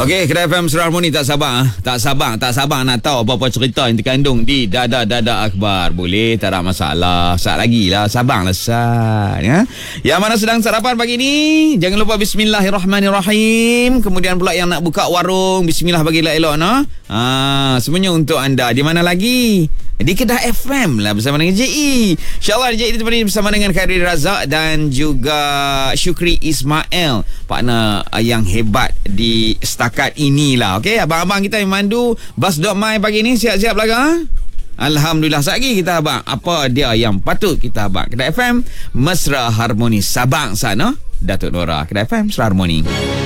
Okey, Kedai FM Suara Harmoni tak sabar nak tahu apa-apa cerita yang terkandung di Dada Akhbar. Boleh, tak ada masalah. Sat lagi lah, sabanglah sat ya. Yang mana sedang sarapan pagi ni, jangan lupa bismillahirrahmanirrahim. Kemudian pula yang nak buka warung, bismillah bagi elok no. Semuanya untuk anda. Di mana lagi? Di Kedah FM lah bersama dengan JE. InsyaAllah JE ditemani bersama dengan Khairul Razak dan juga Syukri Ismail, partner yang hebat di setakat inilah. Okey, abang-abang kita yang mandu Bas.my pagi ni siap-siap lah. Alhamdulillah. Sekejap kita abang apa dia yang patut kita abang. Kedah FM Mesra Harmoni Sabang sana. Datuk Nora, Kedah FM Mesra Harmoni.